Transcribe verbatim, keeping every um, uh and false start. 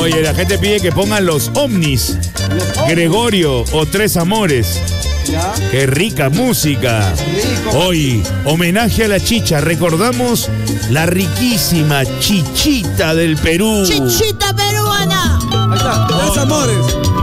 Oye, la gente pide que pongan los ovnis. Gregorio o Tres Amores. ¿Ya? ¡Qué rica música! Rico. Hoy, homenaje a la chicha. Recordamos la riquísima chichita del Perú. Chichita peruana. Ahí está, Tres Amores.